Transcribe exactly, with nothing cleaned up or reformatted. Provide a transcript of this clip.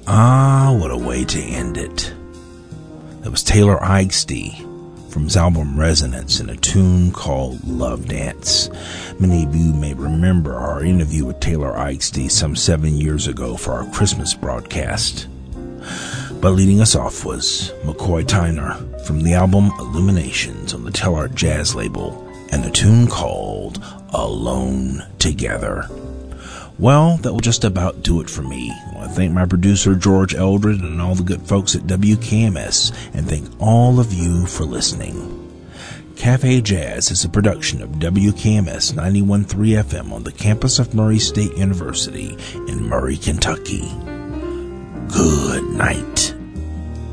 Ah, what a way to end it. That was Taylor Eichste from his album Resonance in a tune called Love Dance. Many of you may remember our interview with Taylor Eichste some seven years ago for our Christmas broadcast. But leading us off was McCoy Tyner from the album Illuminations on the Tellart Jazz label and a tune called Alone Together. Well, that will just about do it for me. I want to thank my producer, George Eldred, and all the good folks at W K M S, and thank all of you for listening. Cafe Jazz is a production of W K M S ninety-one point three F M on the campus of Murray State University in Murray, Kentucky. Good night.